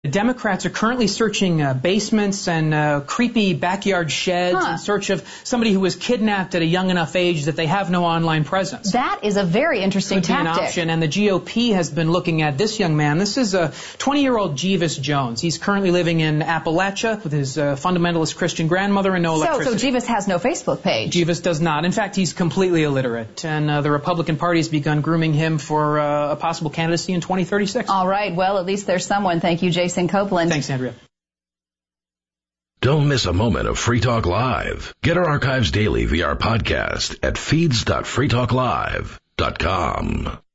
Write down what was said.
The Democrats are currently searching basements and creepy backyard sheds in search of somebody who was kidnapped at a young enough age that they have no online presence. That is a very interesting tactic. Could be an option, and the GOP has been looking at this young man. This is a 20-year-old Jeeves Jones. He's currently living in Appalachia with his fundamentalist Christian grandmother and no electricity. So Jeeves has no Facebook page? Jeeves does not. In fact, he's completely illiterate, and the Republican Party has begun grooming him for a possible candidacy in 2036. All right. Well, at least there's someone. Thank you, Jason Copeland. Thanks, Andrea. Don't miss a moment of Free Talk Live. Get our archives daily via our podcast at feeds.freetalklive.com.